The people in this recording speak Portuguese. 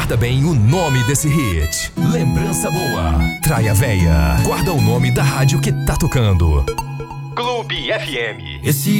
Guarda bem o nome desse hit. Lembrança boa. Traia Véia. Guarda o nome da rádio que tá tocando. Clube FM. Esse